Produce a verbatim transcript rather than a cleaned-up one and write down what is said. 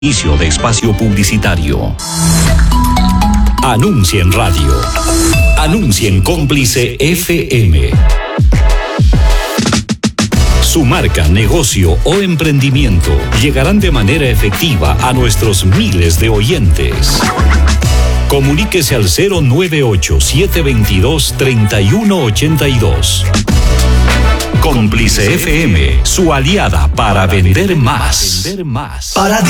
Inicio de espacio publicitario. Anuncia en radio. Anuncia en Cómplice F M. Su marca, negocio o emprendimiento llegarán de manera efectiva a nuestros miles de oyentes. Comuníquese al cero nueve ocho, siete dos dos, tres uno ocho dos. Cómplice F M, su aliada para vender más. Para